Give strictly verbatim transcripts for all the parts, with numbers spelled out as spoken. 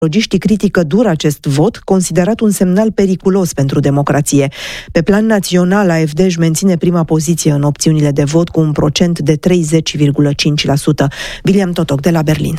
Logiștii critică dur acest vot, considerat un semnal periculos pentru democrație. Pe plan național, A F D își menține prima poziție în opțiunile de vot cu un procent de treizeci virgulă cinci la sută. William Totoc de la Berlin.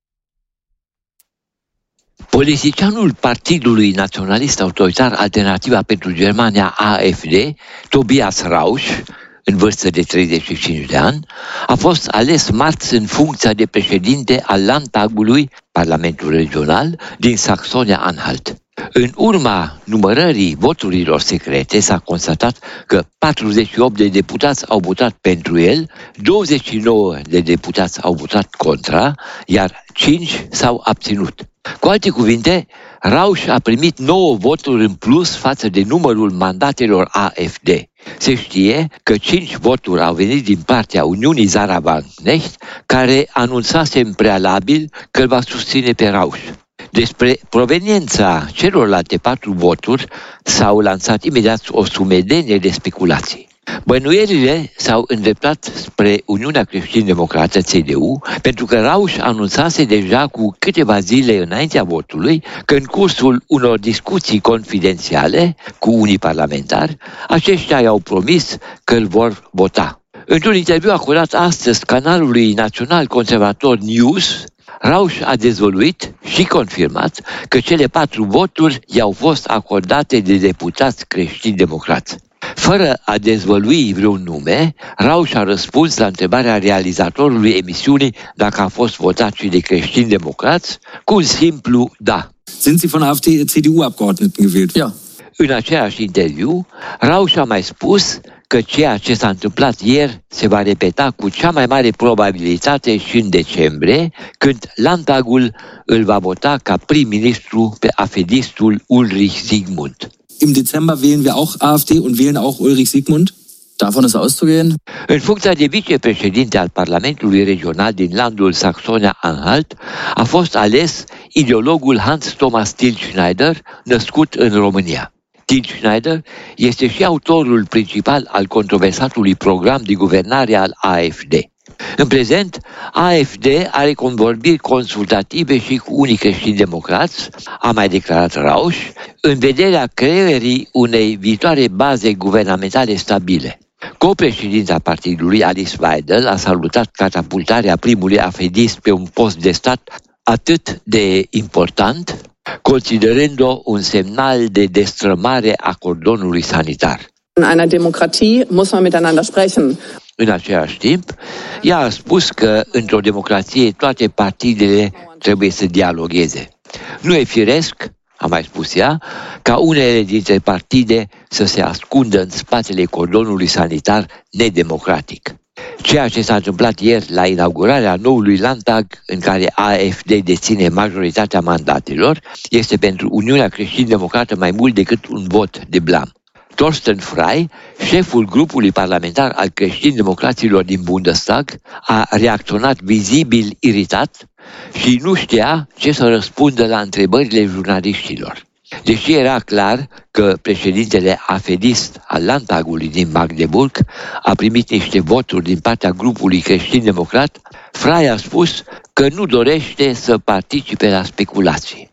Politicianul Partidului Naționalist Autoritar Alternativa pentru Germania A F D, Tobias Rausch, în vârstă de treizeci și cinci de ani, a fost ales marți în funcția de președinte al Landtagului, Parlamentul Regional, din Saxonia-Anhalt. În urma numărării voturilor secrete s-a constatat că patruzeci și opt de deputați au votat pentru el, douăzeci și nouă de deputați au votat contra, iar cinci s-au abținut. Cu alte cuvinte, Rausch a primit nouă voturi în plus față de numărul mandatelor A F D. Se știe că cinci voturi au venit din partea Uniunii Sarah Wagenknecht, care anunțase în prealabil că îl va susține pe Rausch. Despre proveniența celorlalte patru voturi s-au lansat imediat o sumedenie de speculații. Bănuierile s-au îndreptat spre Uniunea Creștin-Democrată, C D U, pentru că Rausch anunțase deja cu câteva zile înaintea votului că în cursul unor discuții confidențiale cu unii parlamentari, aceștia i-au promis că îl vor vota. Într-un interviu acordat astăzi canalului național conservator News, Rausch a dezvăluit și confirmat că cele patru voturi i-au fost acordate de deputați creștini-democrați. Fără a dezvălui vreun nume, Rausch a răspuns la întrebarea realizatorului emisiunii dacă a fost votat și de creștini-democrați cu un simplu da. Sind Sie von A F D C D U-Abgeordneten gewählt? Ja. În același interviu, Rausch a mai spus că ceea ce s-a întâmplat ieri se va repeta cu cea mai mare probabilitate și în decembrie, când Landtagul îl va vota ca prim-ministru pe afedistul Ulrich Sigmund. Im Dezember wählen wir auch A F D und wählen auch Ulrich Sigmund? Davon ist auszugehen. În funcția de vicepreședinte al Parlamentului Regional din landul Saxonia-Anhalt a fost ales ideologul Hans Thomas Tilschneider, născut în România. Tilschneider este și autorul principal al controversatului program de guvernare al A F D. În prezent, A F D are convorbiri consultative și cu unii creștini-democrați, a mai declarat Rausch, în vederea creării unei viitoare baze guvernamentale stabile. Co-președinta partidului, Alice Weidel, a salutat catapultarea primului afedist pe un post de stat atât de important, considerând-o un semnal de destrămare a cordonului sanitar. In einer Demokratie muss man miteinander sprechen. În același timp, ea a spus că într-o democrație toate partidele trebuie să dialogueze. Nu e firesc, a mai spus ea, ca unele dintre partide să se ascundă în spatele cordonului sanitar nedemocratic. Ceea ce s-a întâmplat ieri la inaugurarea noului Landtag, în care A F D deține majoritatea mandatelor, este pentru Uniunea Creștin-Democrată mai mult decât un vot de blam. Thorsten Frey, șeful grupului parlamentar al creștin-democraților din Bundestag, a reacționat vizibil iritat și nu știa ce să răspundă la întrebările jurnaliștilor. Deși era clar că președintele afedist al Landtagului din Magdeburg a primit niște voturi din partea grupului creștin-democrat, Frey a spus că nu dorește să participe la speculații.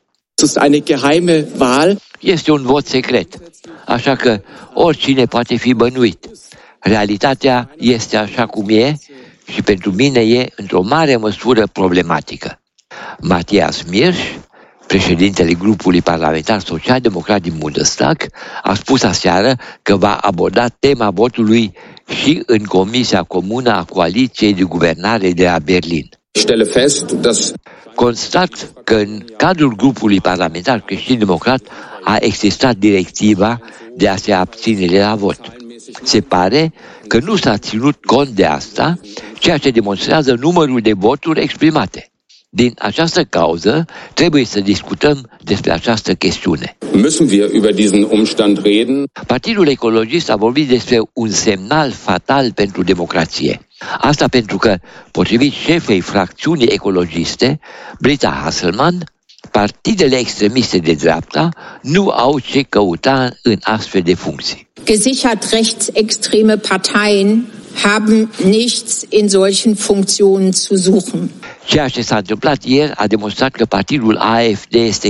Este un vot secret, așa că oricine poate fi bănuit. Realitatea este așa cum e și pentru mine e într-o mare măsură problematică. Matthias Mirsch, președintele grupului parlamentar social-democrat din Bundestag, a spus aseară că va aborda tema votului și în Comisia Comună a Coaliției de Guvernare de la Berlin. Constat că în cadrul grupului parlamentar creștin-democrat a existat directiva de a se abține de la vot. Se pare că nu s-a ținut cont de asta, ceea ce demonstrează numărul de voturi exprimate. Din această cauză, trebuie să discutăm despre această chestiune. Partidul Ecologist a vorbit despre un semnal fatal pentru democrație. Asta pentru că, potrivit șefei fracțiunii ecologiste, Britta Hasselmann, partidele extremiste de dreapta nu au ce căuta în astfel de funcții. Gesichert rechtsextreme Parteien haben nichts in solchen Funktionen zu suchen. Ceea ce s-a întâmplat ieri a demonstrat că partidul A F D este